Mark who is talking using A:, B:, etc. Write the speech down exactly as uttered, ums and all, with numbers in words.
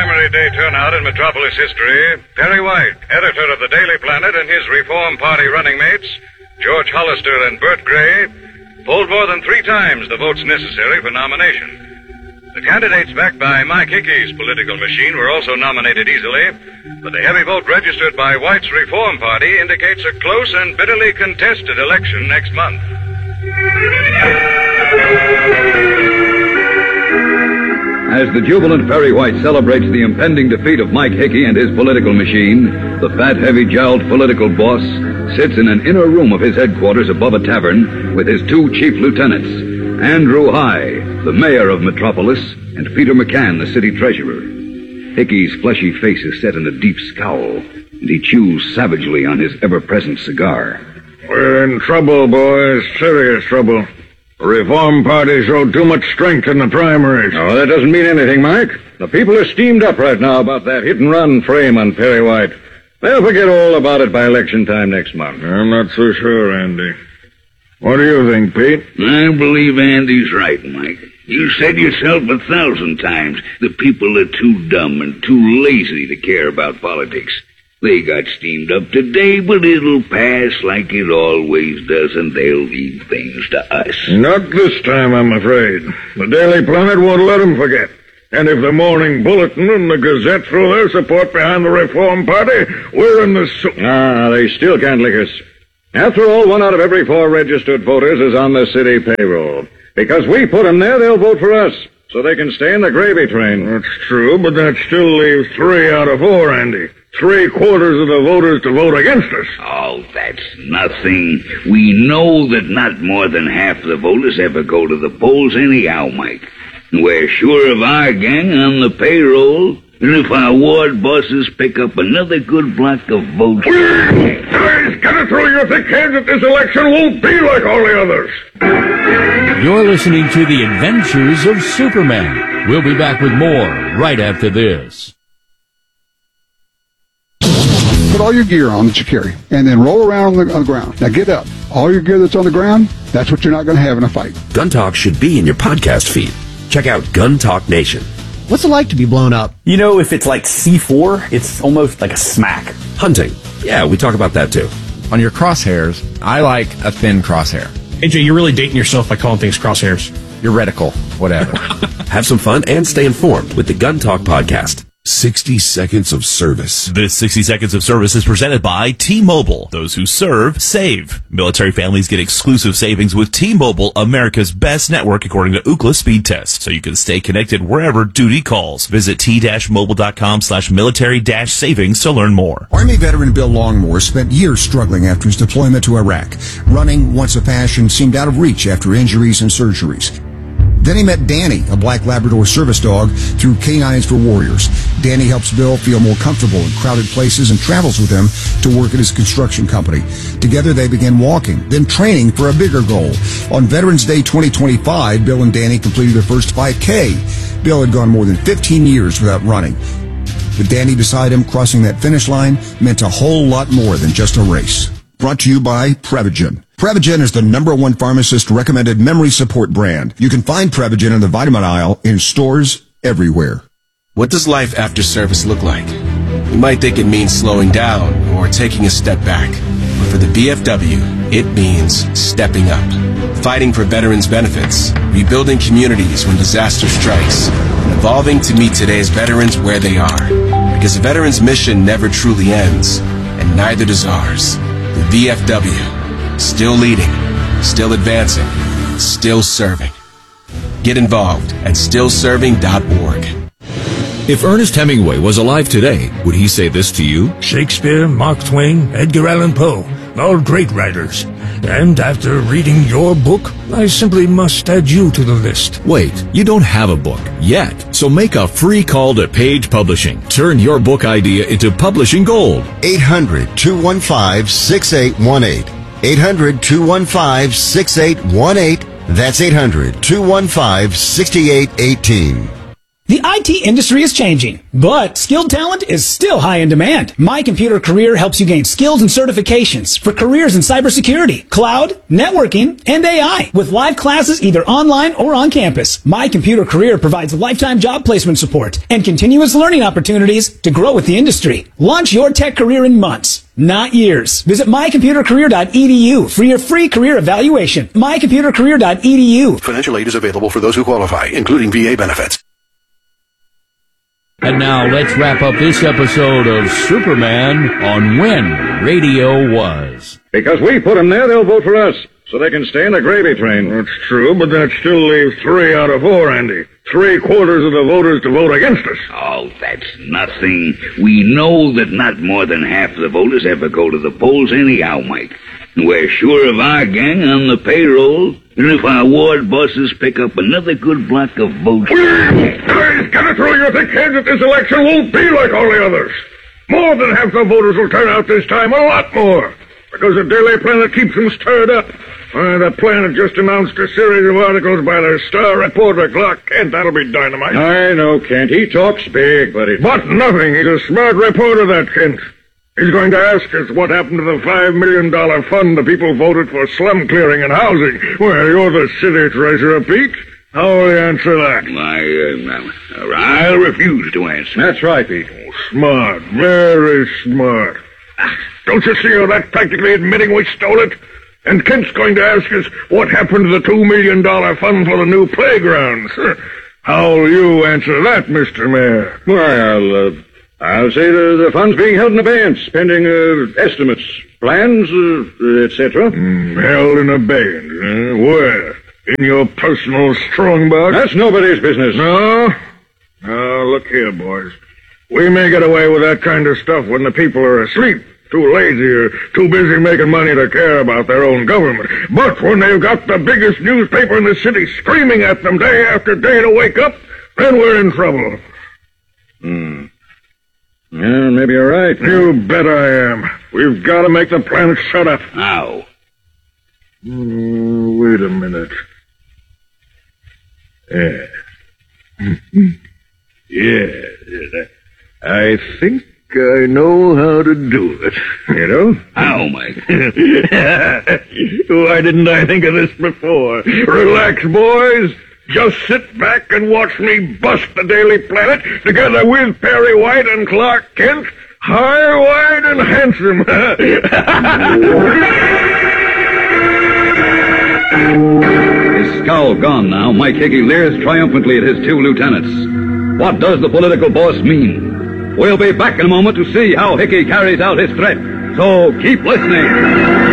A: primary day turnout in Metropolis history, Perry White, editor of the Daily Planet, and his Reform Party running mates, George Hollister and Bert Gray, polled more than three times the votes necessary for nomination. The candidates backed by Mike Hickey's political machine were also nominated easily, but the heavy vote registered by White's Reform Party indicates a close and bitterly contested election next month.
B: As the jubilant Perry White celebrates the impending defeat of Mike Hickey and his political machine, the fat, heavy-jowled political boss sits in an inner room of his headquarters above a tavern with his two chief lieutenants, Andrew High, the mayor of Metropolis, and Peter McCann, the city treasurer. Hickey's fleshy face is set in a deep scowl, and he chews savagely on his ever-present cigar.
C: We're in trouble, boys. Serious trouble. The Reform Party showed too much strength in the primaries.
A: Oh, that doesn't mean anything, Mike. The people are steamed up right now about that hit-and-run frame on Perry White. They'll forget all about it by election time next month.
C: I'm not so sure, Andy. What do you think, Pete?
D: I believe Andy's right, Mike. You said yourself a thousand times the people are too dumb and too lazy to care about politics. They got steamed up today, but it'll pass like it always does, and they'll leave things to us.
C: Not this time, I'm afraid. The Daily Planet won't let them forget. And if the Morning Bulletin and the Gazette throw their support behind the Reform Party, we're in the soup.
A: Ah, they still can't lick us. After all, one out of every four registered voters is on the city payroll. Because we put them there, they'll vote for us, so they can stay in the gravy train.
C: That's true, but that still leaves three out of four, Andy. Three quarters of the voters to vote against us.
D: Oh, that's nothing. We know that not more than half the voters ever go to the polls anyhow, Mike. We're sure of our gang on the payroll. And if our ward bosses pick up another good block of votes...
C: Guys, get it through your thick heads that this election won't be like all the others.
E: You're listening to The Adventures of Superman. We'll be back with more right after this.
F: Put all your gear on that you carry, and then roll around on the, on the ground. Now get up. All your gear that's on the ground, that's what you're not going to have in a fight.
G: Gun Talk should be in your podcast feed. Check out Gun Talk Nation.
H: What's it like to be blown up?
I: You know, if it's like C four, it's almost like a smack.
G: Hunting. Yeah, we talk about that too.
J: On your crosshairs, I like a thin crosshair.
K: A J, you're really dating yourself by calling things crosshairs.
J: Your reticle, whatever.
G: Have some fun and stay informed with the Gun Talk podcast.
L: sixty seconds of service.
M: This sixty seconds of service is presented by T-Mobile. Those who serve, save. Military families get exclusive savings with T-Mobile, America's best network according to Ookla speed test. So you can stay connected wherever duty calls. Visit t-mobile.com slash military dash savings to learn more.
N: Army veteran Bill Longmore spent years struggling after his deployment to Iraq. Running, once a passion, seemed out of reach after injuries and surgeries. Then he met Danny, a black Labrador service dog, through Canines for Warriors. Danny helps Bill feel more comfortable in crowded places and travels with him to work at his construction company. Together they began walking, then training for a bigger goal. On Veterans Day twenty twenty-five, Bill and Danny completed their first five K. Bill had gone more than fifteen years without running. With Danny beside him, crossing that finish line meant a whole lot more than just a race. Brought to you by Prevagen. Prevagen is the number one pharmacist-recommended memory support brand. You can find Prevagen in the vitamin aisle in stores everywhere.
O: What does life after service look like? You might think it means slowing down or taking a step back. But for the V F W, it means stepping up. Fighting for veterans' benefits, rebuilding communities when disaster strikes, and evolving to meet today's veterans where they are. Because a veteran's mission never truly ends, and neither does ours. The V F W, still leading, still advancing, still serving. Get involved at still serving dot org.
P: If Ernest Hemingway was alive today, would he say this to you?
Q: Shakespeare, Mark Twain, Edgar Allan Poe, all great writers. And after reading your book, I simply must add you to the list.
P: Wait, you don't have a book yet, so make a free call to Page Publishing. Turn your book idea into publishing gold.
R: eight hundred, two one five, six eight one eight. eight hundred, two one five, six eight one eight. That's eight hundred, two one five, six eight one eight.
H: The I T industry is changing, but skilled talent is still high in demand. My Computer Career helps you gain skills and certifications for careers in cybersecurity, cloud, networking, and A I. With live classes either online or on campus, My Computer Career provides lifetime job placement support and continuous learning opportunities to grow with the industry. Launch your tech career in months, not years. Visit my computer career dot e d u for your free career evaluation. my computer career dot e d u.
L: Financial aid is available for those who qualify, including V A benefits.
E: And now let's wrap up this episode of Superman on When Radio Was.
C: Because we put them there, they'll vote for us, so they can stay in the gravy train. That's true, but that still leaves three out of four, Andy. Three quarters of the voters to vote against us.
D: Oh, that's nothing. We know that not more than half the voters ever go to the polls anyhow, Mike. We're sure of our gang on the payroll. And if our ward bosses pick up another good block of votes...
C: Guys, get it through your thick heads that this election won't be like all the others. More than half the voters will turn out this time, a lot more. Because the Daily Planet keeps them stirred up. Uh, the Planet just announced a series of articles by the star reporter Clark Kent. That'll be dynamite. I know, Kent. He talks big, but it... But nothing. He's a smart reporter, that Kent. He's going to ask us what happened to the five million dollars fund the people voted for slum clearing and housing. Well, you're the city treasurer, Pete. How will you answer that?
D: I, uh, I'll refuse to answer.
C: That's right, Pete. Oh, smart. Very smart. Don't you see how that's practically admitting we stole it? And Kent's going to ask us what happened to the two million dollars fund for the new playgrounds. How'll you answer that, Mister Mayor? Why, I'll... Uh... I'll say the, the fund's being held in abeyance, pending uh, estimates, plans, uh, et cetera. Mm, held in abeyance, eh? Where? In your personal strongbox? That's nobody's business. No? Now, look here, boys. We may get away with that kind of stuff when the people are asleep, too lazy or too busy making money to care about their own government. But when they've got the biggest newspaper in the city screaming at them day after day to wake up, then we're in trouble. Hmm. Yeah, maybe you're right. You bet I am. We've got to make the Planet shut up.
D: How?
C: Mm, wait a minute. Yeah. Yeah. I think I know how to do it. You know?
D: How, Mike?
C: Why didn't I think of this before? Relax, boys. Just sit back and watch me bust the Daily Planet together with Perry White and Clark Kent. High, wide, and handsome.
B: His scowl gone now, Mike Hickey leers triumphantly at his two lieutenants. What does the political boss mean? We'll be back in a moment to see how Hickey carries out his threat. So keep listening.